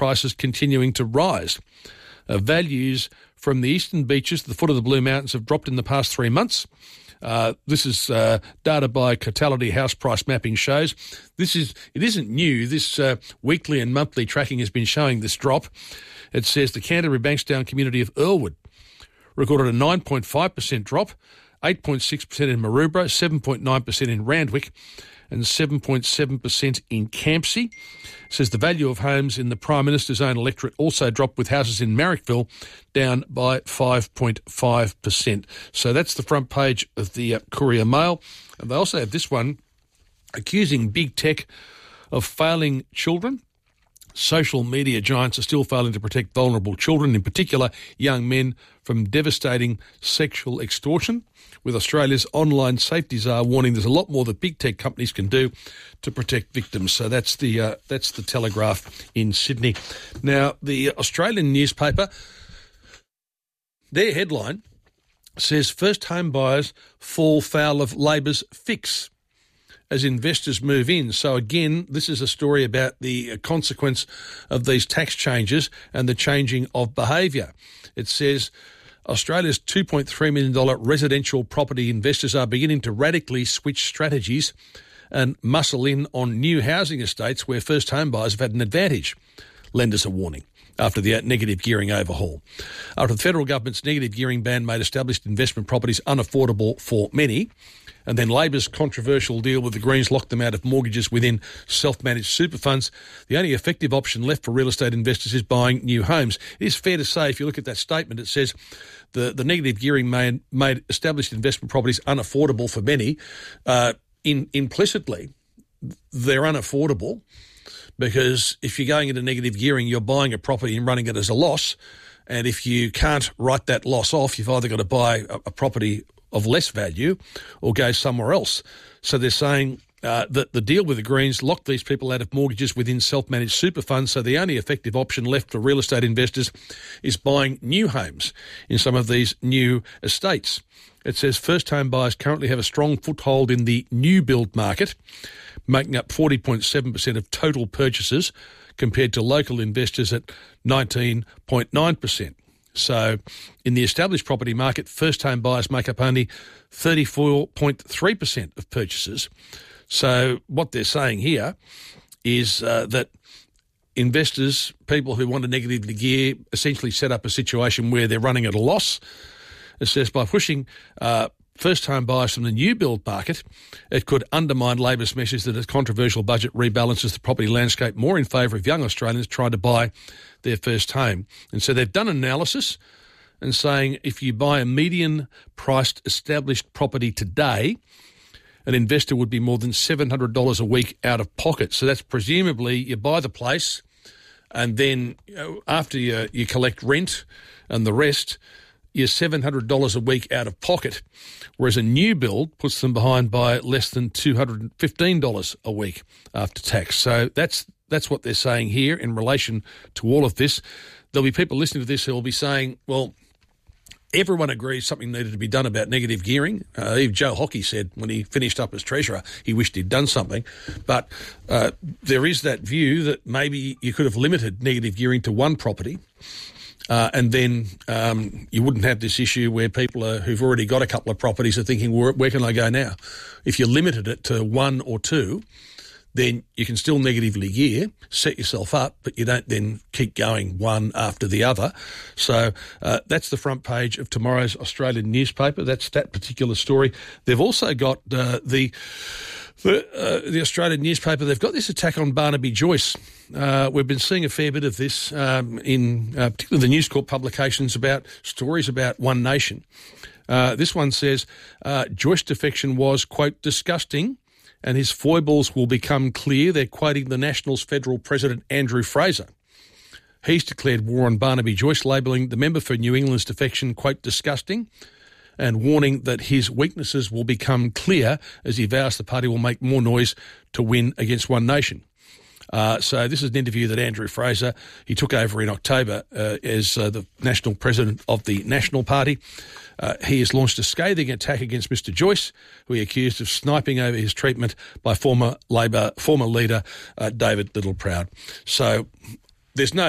prices continuing to rise. Values from the eastern beaches to the foot of the Blue Mountains have dropped in the past 3 months. This is data by Cotality House Price Mapping shows. It isn't new. This weekly and monthly tracking has been showing this drop. It says the Canterbury Bankstown community of Earlwood recorded a 9.5% drop, 8.6% in Maroubra, 7.9% in Randwick, and 7.7% in Campsie. It says the value of homes in the Prime Minister's own electorate also dropped, with houses in Marrickville down by 5.5%. So that's the front page of the Courier Mail. And they also have this one accusing big tech of failing children. Social media giants are still failing to protect vulnerable children, in particular young men, from devastating sexual extortion, with Australia's online safety czar warning there's a lot more that big tech companies can do to protect victims. So that's the Telegraph in Sydney. Now, the Australian newspaper, their headline says first home buyers fall foul of Labor's fix as investors move in. So again, this is a story about the consequence of these tax changes and the changing of behaviour. It says Australia's $2.3 million residential property investors are beginning to radically switch strategies and muscle in on new housing estates where first home buyers have had an advantage, lenders are warning, after the negative gearing overhaul. After the federal government's negative gearing ban made established investment properties unaffordable for many, and then Labor's controversial deal with the Greens locked them out of mortgages within self-managed super funds, the only effective option left for real estate investors is buying new homes. It is fair to say, if you look at that statement, it says the negative gearing made established investment properties unaffordable for many. Implicitly, they're unaffordable because if you're going into negative gearing, you're buying a property and running it as a loss. And if you can't write that loss off, you've either got to buy a property of less value or go somewhere else. So they're saying that the deal with the Greens locked these people out of mortgages within self-managed super funds, so the only effective option left for real estate investors is buying new homes in some of these new estates. It says first home buyers currently have a strong foothold in the new build market, making up 40.7% of total purchases compared to local investors at 19.9%. So in the established property market, first home buyers make up only 34.3% of purchases. So what they're saying here is that investors, people who want to negatively gear, essentially set up a situation where they're running at a loss. It says by pushing first home buyers from the new build market, it could undermine Labor's message that a controversial budget rebalances the property landscape more in favour of young Australians trying to buy their first home. And so they've done an analysis and saying if you buy a median-priced established property today, an investor would be more than $700 a week out of pocket. So that's presumably you buy the place and then after you collect rent and the rest, you're $700 a week out of pocket, whereas a new build puts them behind by less than $215 a week after tax. So that's what they're saying here in relation to all of this. There'll be people listening to this who will be saying, well, everyone agrees something needed to be done about negative gearing. Even Joe Hockey said when he finished up as Treasurer, he wished he'd done something. But there is that view that maybe you could have limited negative gearing to one property, and then you wouldn't have this issue where people who've already got a couple of properties are thinking, where can I go now? If you limited it to one or two, then you can still negatively gear, set yourself up, but you don't then keep going one after the other. So that's the front page of tomorrow's Australian newspaper. That's that particular story. They've also got the Australian newspaper. They've got this attack on Barnaby Joyce. We've been seeing a fair bit of this in particularly the News Corp publications about stories about One Nation. This one says Joyce defection was, quote, disgusting, and his foibles will become clear. They're quoting the Nationals' federal president, Andrew Fraser. He's declared war on Barnaby Joyce, labelling the member for New England's defection, quote, disgusting, and warning that his weaknesses will become clear as he vows the party will make more noise to win against One Nation. So this is an interview that Andrew Fraser, he took over in October as the national president of the National Party. He has launched a scathing attack against Mr Joyce, who he accused of sniping over his treatment by former leader David Littleproud. So there's no